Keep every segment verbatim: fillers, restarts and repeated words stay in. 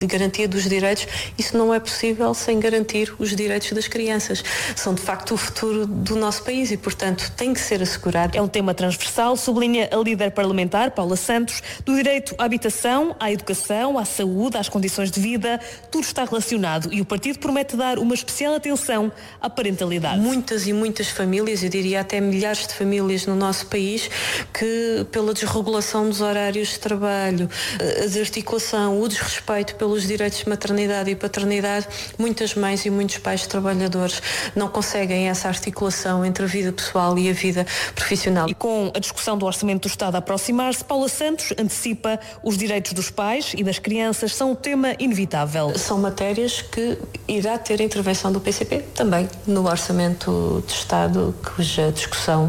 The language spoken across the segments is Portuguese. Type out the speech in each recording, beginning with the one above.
Garantia dos direitos, isso não é possível sem garantir os direitos das crianças. São, de facto, o futuro do nosso país e, portanto, tem que ser assegurado. É um tema transversal, sublinha a líder parlamentar, Paula Santos, do direito à habitação, à educação, à saúde, às condições de vida, tudo está relacionado e o partido promete dar uma especial atenção à parentalidade. Muitas e muitas famílias, eu diria até milhares de famílias no nosso país, que pela desregulação dos horários de trabalho, a desarticulação, o desrespeito pelo os direitos de maternidade e paternidade, muitas mães e muitos pais trabalhadores não conseguem essa articulação entre a vida pessoal e a vida profissional. E com a discussão do Orçamento do Estado a aproximar-se, Paula Santos antecipa os direitos dos pais e das crianças são um tema inevitável. São matérias que irá ter intervenção do P C P também no Orçamento de Estado, cuja discussão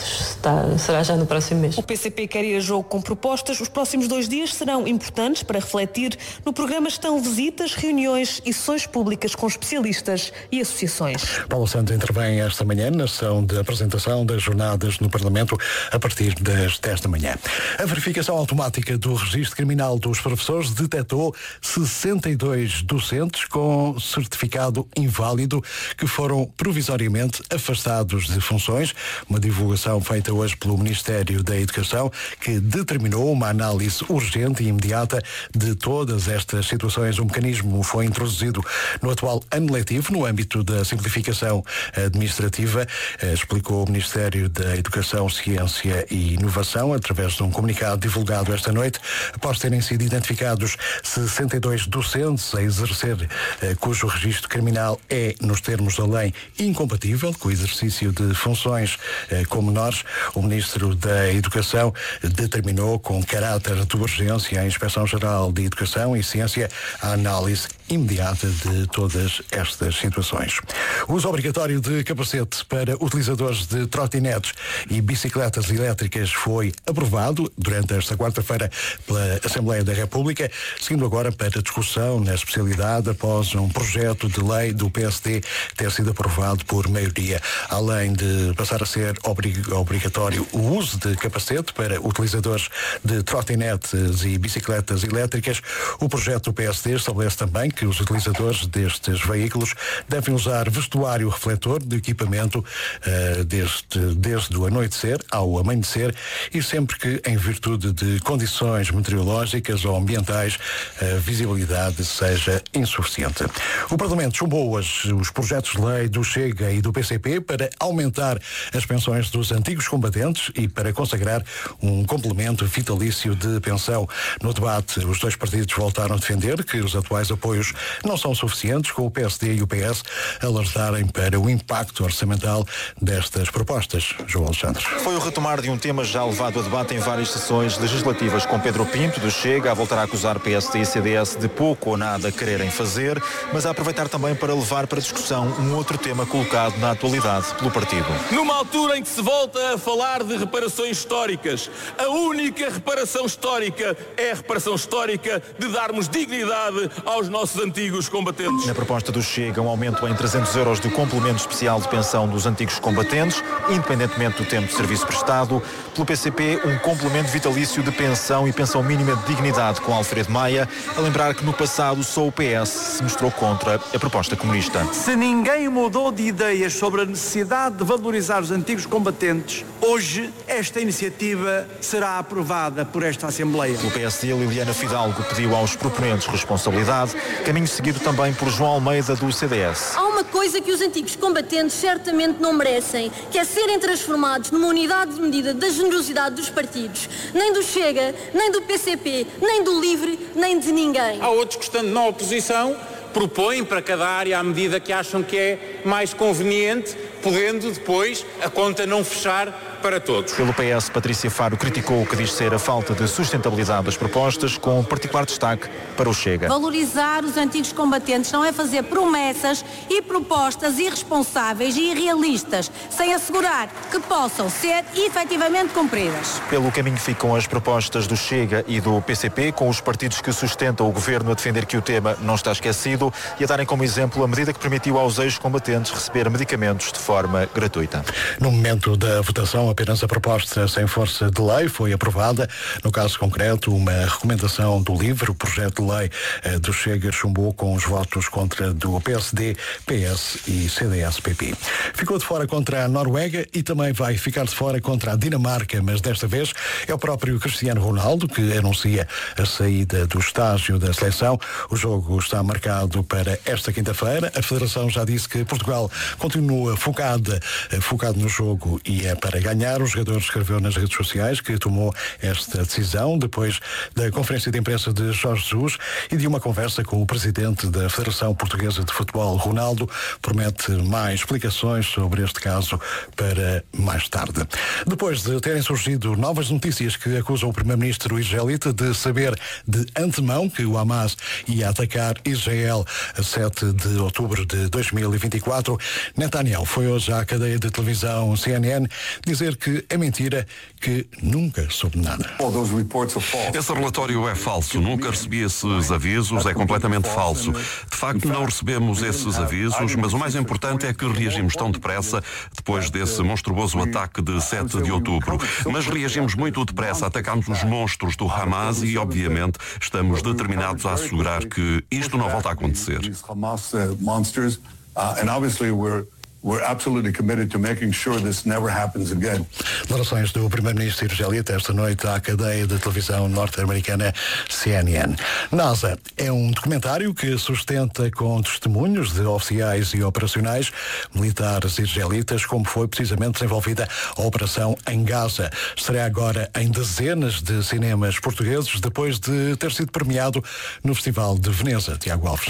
está, será já no próximo mês. O P C P quer ir a jogo com propostas. Os próximos dois dias serão importantes para refletir. No programa estão visitas, reuniões e sessões públicas com especialistas e associações. Paulo Santos intervém esta manhã na sessão de apresentação das jornadas no Parlamento a partir das dez da manhã. A verificação automática do registro criminal dos professores detectou sessenta e dois docentes com certificado inválido que foram provisoriamente afastados de funções. Uma divulgação feita hoje pelo Ministério da Educação que determinou uma análise urgente e imediata de todas estas situações. Um mecanismo foi introduzido no atual ano letivo no âmbito da simplificação administrativa, explicou o Ministério da Educação, Ciência e Inovação através de um comunicado divulgado esta noite, após terem sido identificados sessenta e dois docentes a exercer cujo registro criminal é, nos termos da lei, incompatível com o exercício de funções com menores. O Ministro da Educação determinou com caráter de urgência a Inspeção-Geral de Educação e Ciência a análise imediata de todas estas situações. O uso obrigatório de capacete para utilizadores de trotinetes e bicicletas elétricas foi aprovado durante esta quarta-feira pela Assembleia da República, seguindo agora para discussão na especialidade após um projeto de lei do P S D ter sido aprovado por maioria. Além de passar a ser obrig- obrigatório o uso de capacete para utilizadores de trotinetes e bicicletas elétricas, o projeto do P S D estabelece também que os utilizadores destes veículos devem usar vestuário refletor de equipamento uh, desde, desde o anoitecer ao amanhecer e sempre que, em virtude de condições meteorológicas ou ambientais, a visibilidade seja insuficiente. O Parlamento chumbou hoje os projetos de lei do Chega e do P C P para aumentar as pensões dos antigos combatentes e para consagrar um complemento vitalício de pensão. No debate, os dois partidos voltaram a defender que os atuais apoios não são suficientes, com o P S D e o P S alertarem para o impacto orçamental destas propostas. João Alexandre. Foi o retomar de um tema já levado a debate em várias sessões legislativas, com Pedro Pinto, do Chega, a voltar a acusar P S D e C D S de pouco ou nada quererem fazer, mas a aproveitar também para levar para discussão um outro tema colocado na atualidade pelo partido. Numa altura em que se volta a falar de reparações históricas, a única reparação histórica é a reparação histórica de darmos dignidade aos nossos antigos combatentes. Na proposta do Chega, um aumento em trezentos euros do complemento especial de pensão dos antigos combatentes, independentemente do tempo de serviço prestado. Pelo P C P, um complemento vitalício de pensão e pensão mínima de dignidade com Alfredo Maia, a lembrar que no passado só o P S se mostrou contra a proposta comunista. Se ninguém mudou de ideias sobre a necessidade de valorizar os antigos combatentes, hoje esta iniciativa será aprovada por esta Assembleia. Pelo P S D, Liliana Fidalgo pediu aos proponentes responsabilidade, caminho seguido também por João Almeida, do C D S. Há uma coisa que os antigos combatentes certamente não merecem, que é serem transformados numa unidade de medida da generosidade dos partidos. Nem do Chega, nem do P C P, nem do LIVRE, nem de ninguém. Há outros que, estando na oposição, propõem para cada área a medida que acham que é mais conveniente, podendo depois a conta não fechar para todos. Pelo P S, Patrícia Faro criticou o que diz ser a falta de sustentabilidade das propostas, com particular destaque para o Chega. Valorizar os antigos combatentes não é fazer promessas e propostas irresponsáveis e irrealistas, sem assegurar que possam ser efetivamente cumpridas. Pelo caminho ficam as propostas do Chega e do P C P, com os partidos que sustentam o governo a defender que o tema não está esquecido e a darem como exemplo a medida que permitiu aos ex-combatentes receber medicamentos de forma gratuita. No momento da votação, apenas a proposta sem força de lei foi aprovada. No caso concreto, uma recomendação do LIVRE, o projeto de lei do Chega chumbou com os votos contra do P S D, P S e C D S P P. Ficou de fora contra a Noruega e também vai ficar de fora contra a Dinamarca, mas desta vez é o próprio Cristiano Ronaldo que anuncia a saída do estágio da seleção. O jogo está marcado para esta quinta-feira. A Federação já disse que Portugal continua focada, focado no jogo e é para ganhar. O jogador escreveu nas redes sociais que tomou esta decisão depois da conferência de imprensa de Jorge Jesus e de uma conversa com o presidente da Federação Portuguesa de Futebol. Ronaldo promete mais explicações sobre este caso para mais tarde. Depois de terem surgido novas notícias que acusam o primeiro-ministro israelita de saber de antemão que o Hamas ia atacar Israel a sete de outubro de dois mil e vinte e quatro, Netanyahu foi hoje à cadeia de televisão C N N dizer que é mentira, que nunca soube nada. Esse relatório é falso. Nunca recebi esses avisos. É completamente falso. De facto, não recebemos esses avisos, mas o mais importante é que reagimos tão depressa depois desse monstruoso ataque de sete de outubro. Mas reagimos muito depressa, atacámos os monstros do Hamas e, obviamente, estamos determinados a assegurar que isto não volta a acontecer. We're absolutely committed to making sure this never happens again. Declarações do primeiro-ministro israelita esta noite à cadeia de televisão norte-americana C N N. NASA é um documentário que sustenta com testemunhos de oficiais e operacionais militares israelitas como foi precisamente desenvolvida a operação em Gaza. Estará agora em dezenas de cinemas portugueses depois de ter sido premiado no Festival de Veneza. Tiago Alves.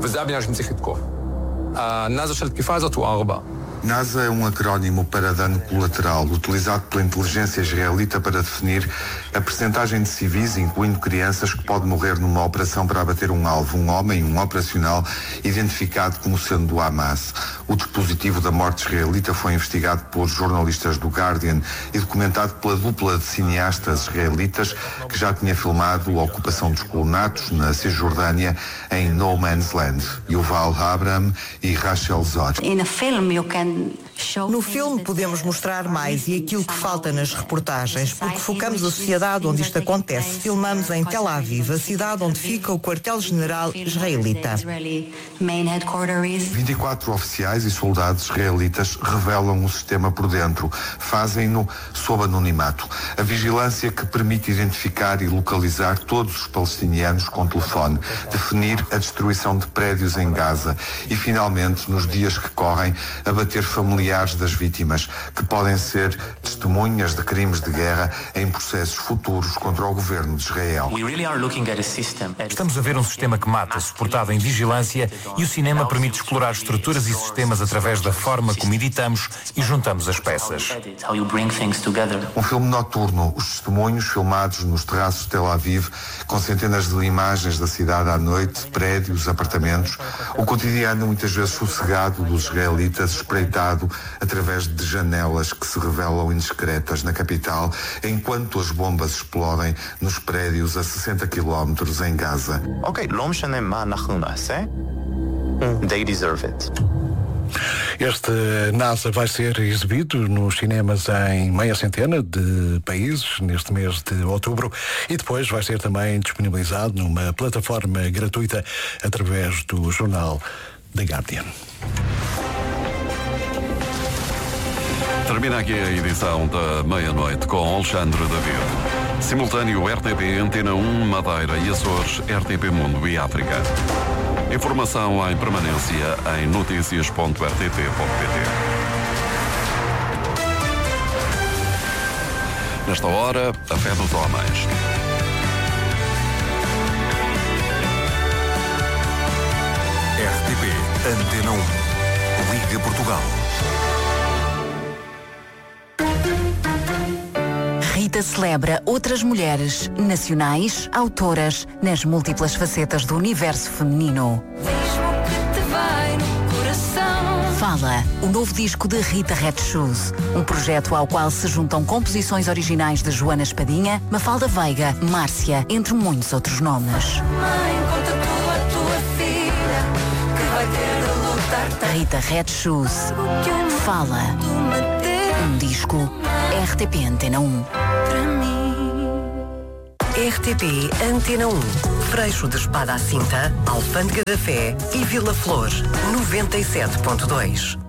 NASA é um acrónimo para dano colateral, utilizado pela inteligência israelita para definir a percentagem de civis, incluindo crianças, que pode morrer numa operação para abater um alvo, um homem, um operacional, identificado como sendo do Hamas. O dispositivo da morte israelita foi investigado por jornalistas do Guardian e documentado pela dupla de cineastas israelitas que já tinha filmado a ocupação dos colonatos na Cisjordânia em No Man's Land, Yuval Abraham e Rachel Zor. No filme podemos mostrar mais e aquilo que falta nas reportagens, porque focamos a sociedade onde isto acontece. Filmamos em Tel Aviv, a cidade onde fica o quartel-general israelita. vinte e quatro oficiais e soldados israelitas revelam o sistema por dentro. Fazem-no sob anonimato. A vigilância que permite identificar e localizar todos os palestinianos com telefone, definir a destruição de prédios em Gaza e, finalmente, nos dias que correm, abater familiares das vítimas, que podem ser testemunhas de crimes de guerra em processos futuros contra o governo de Israel. Estamos a ver um sistema que mata, suportado em vigilância, e o cinema permite explorar estruturas e sistemas através da forma como editamos e juntamos as peças. Um filme noturno, os testemunhos filmados nos terraços de Tel Aviv, com centenas de imagens da cidade à noite, prédios, apartamentos, o cotidiano muitas vezes sossegado dos israelitas, espreitado através de janelas que se revelam indiscretas na capital, enquanto as bombas explodem nos prédios a sessenta quilómetros em Gaza. Ok, לא משנה מה אנחנו נעשה, they deserve it. Este NASA vai ser exibido nos cinemas em meia centena de países neste mês de outubro e depois vai ser também disponibilizado numa plataforma gratuita através do jornal The Guardian. Termina aqui a edição da meia-noite com Alexandre David. Simultâneo R T P, Antena um, Madeira e Açores, R T P Mundo e África. Informação em permanência em notícias ponto r t p ponto p t. Nesta hora, a fé dos homens. R T P, Antena um, Liga Portugal. Rita celebra outras mulheres, nacionais, autoras, nas múltiplas facetas do universo feminino. Fala, o novo disco de Rita Red Shoes, um projeto ao qual se juntam composições originais de Joana Espadinha, Mafalda Veiga, Márcia, entre muitos outros nomes. Rita Red Shoes. Fala. Um disco R T P Antena um. R T P Antena um. Freixo de Espada à Cinta, Alfândega da Fé e Vila Flor, noventa e sete ponto dois.